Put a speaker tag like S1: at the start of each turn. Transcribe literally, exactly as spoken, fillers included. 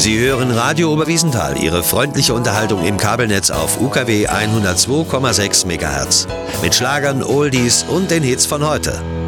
S1: Sie hören Radio Oberwiesenthal, Ihre freundliche Unterhaltung im Kabelnetz auf U K W hundertzwei Komma sechs Megahertz. Mit Schlagern, Oldies und den Hits von heute.